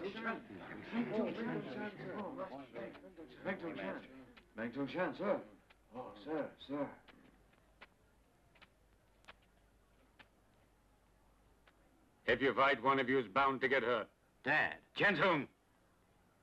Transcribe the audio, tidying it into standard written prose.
Bang Tong Shan, sir. Oh, sir. If you fight, one of you is bound to get hurt. Dad. Gentlemen,